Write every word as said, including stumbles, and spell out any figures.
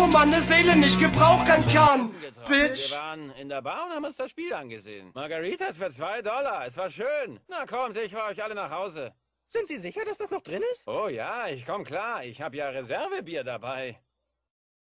wo man eine Seele nicht gebrauchen kann. Bitch. Wir waren in der Bar und haben uns das Spiel angesehen. Margaritas für zwei Dollar. Es war schön. Na kommt, ich fahr euch alle nach Hause. Sind Sie sicher, dass das noch drin ist? Oh ja, ich komm klar. Ich habe ja Reservebier dabei.